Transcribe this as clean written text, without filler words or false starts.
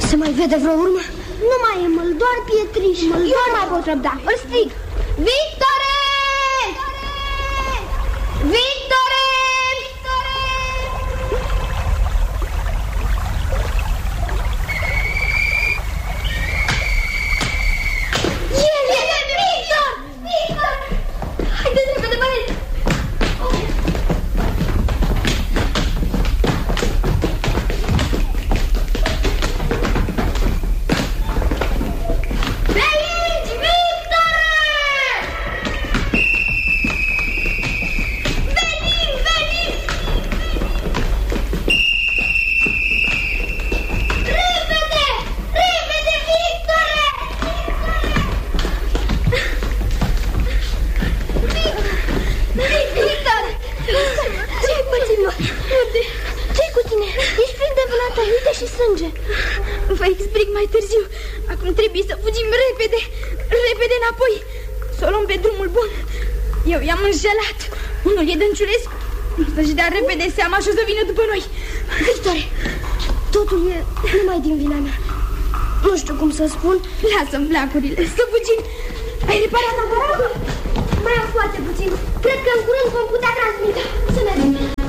Se mai vede vreo urmă? Nu mai e măl, doar pietriș. Eu nu mai pot răbda. Îl strig. Victore! Victore! Haideți repede, băieți! Pe aici, Victore! Venim, venim! Repede! Repede, Victore! Victor! Ce-ai pățit, mă? Unde? Ce-i cu tine? Ești plin de vânată, uite și sânge. Vă explic mai târziu. Acum trebuie să fugim repede. Repede înapoi. Să o luăm pe drumul bun. Eu i-am înșelat. Unul e Dănciulescu. Să-și dea repede seama și o să vină după noi. Victore, totul e numai din vina mea. Nu știu cum să spun. Lasă-mi flacurile, să fugim. Ai reparat aparatul? Mai am foarte puțin. Cred că în curând vom putea transmite. Să ne vedem.